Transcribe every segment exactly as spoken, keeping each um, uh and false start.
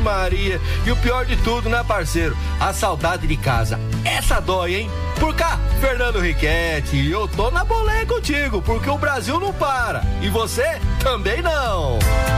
Maria. E o pior de tudo, né, parceiro? A saudade de casa. Essa dói, hein? Por cá, Fernando Riquetti, e eu tô na boleia contigo, porque o Brasil não para. E você também não.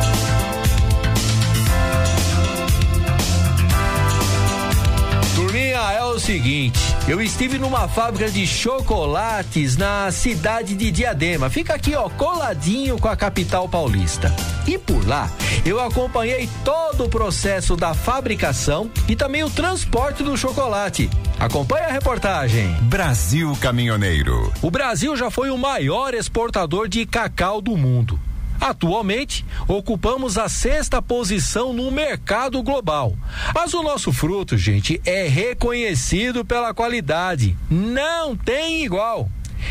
Turminha, é o seguinte, eu estive numa fábrica de chocolates na cidade de Diadema, fica aqui, ó, coladinho com a capital paulista. E por lá, eu acompanhei todo o processo da fabricação e também o transporte do chocolate. Acompanhe a reportagem. Brasil Caminhoneiro. O Brasil já foi o maior exportador de cacau do mundo. Atualmente, ocupamos a sexta posição no mercado global. Mas o nosso fruto, gente, é reconhecido pela qualidade. Não tem igual.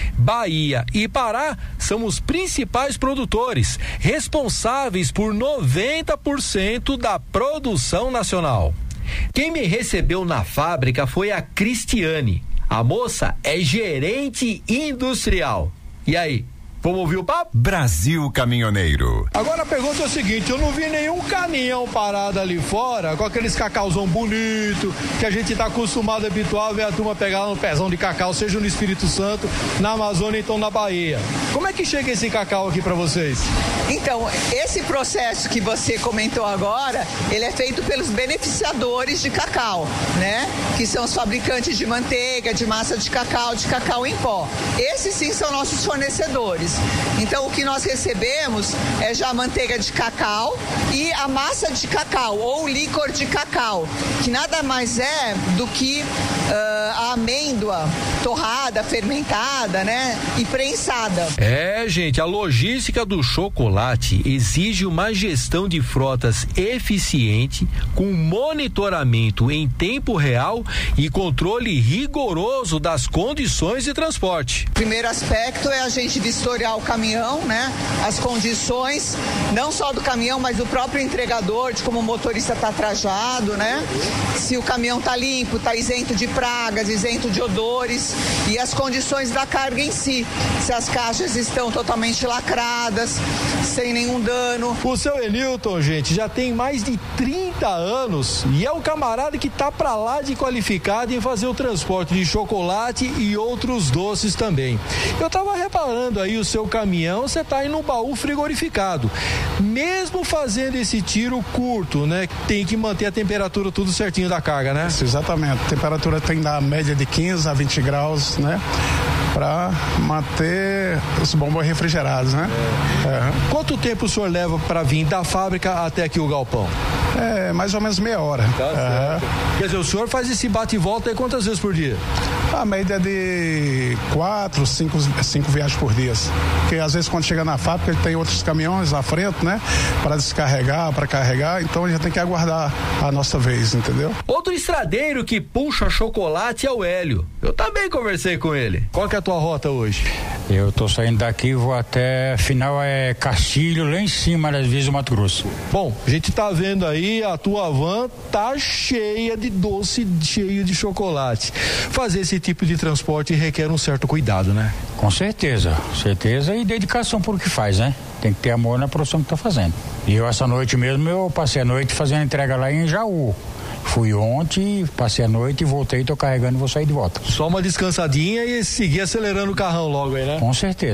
Bahia e Pará são os principais produtores, responsáveis por noventa por cento da produção nacional. Quem me recebeu na fábrica foi a Cristiane. A moça é gerente industrial. E aí? Vamos ouvir o papo? Brasil Caminhoneiro. Agora a pergunta é o seguinte, eu não vi nenhum caminhão parado ali fora, com aqueles cacauzão bonito, que a gente tá acostumado, habituado a ver a turma pegar lá no pezão de cacau, seja no Espírito Santo, na Amazônia, então na Bahia. Como é que chega esse cacau aqui para vocês? Então, esse processo que você comentou agora, ele é feito pelos beneficiadores de cacau, né? Que são os fabricantes de manteiga, de massa de cacau, de cacau em pó. Esses sim são nossos fornecedores. Então, o que nós recebemos é já a manteiga de cacau e a massa de cacau, ou licor de cacau, que nada mais é do que uh, a amêndoa torrada, fermentada, né? E prensada. É, gente, a logística do chocolate exige uma gestão de frotas eficiente, com monitoramento em tempo real e controle rigoroso das condições de transporte. O primeiro aspecto é a gente vistoriar o caminhão, né? As condições, não só do caminhão, mas do próprio entregador, de como o motorista está trajado, né? Se o caminhão está limpo, está isento de pragas, isento de odores, e as condições da carga em si. Se as caixas estão totalmente lacradas, sem nenhum dano. O seu Enilton, gente, já tem mais de trinta anos e é um camarada que tá pra lá de qualificado em fazer o transporte de chocolate e outros doces também. Eu tava reparando aí o seu caminhão, você tá aí no baú frigorificado. Mesmo fazendo esse tiro curto, né? Tem que manter a temperatura tudo certinho da carga, né? Isso, exatamente. A temperatura tem da média de quinze a vinte graus, né? Para manter os bombons refrigerados, né? É. É. Quanto tempo o senhor leva para vir da fábrica até aqui o galpão? É, mais ou menos meia hora. Tá certo. É. Quer dizer, o senhor faz esse bate e volta aí quantas vezes por dia? A média de quatro, cinco, cinco viagens por dia. Porque às vezes quando chega na fábrica tem outros caminhões à frente, né? Para descarregar, para carregar, então a gente tem que aguardar a nossa vez, entendeu? Outro estradeiro que puxa chocolate é o Hélio. Eu também conversei com ele. Qual que é a tua rota hoje? Eu tô saindo daqui, vou até final é Castilho, lá em cima das Vias do Mato Grosso. Bom, a gente tá vendo aí, a tua van tá cheia de doce, cheio de chocolate. Fazer esse tipo de transporte requer um certo cuidado, né? Com certeza, certeza e dedicação por o que faz, né? Tem que ter amor na profissão que tá fazendo. E eu essa noite mesmo, eu passei a noite fazendo entrega lá em Jaú. Fui ontem, passei a noite e voltei, tô carregando e vou sair de volta. Só uma descansadinha e seguir acelerando o carrão logo aí, né? Com certeza.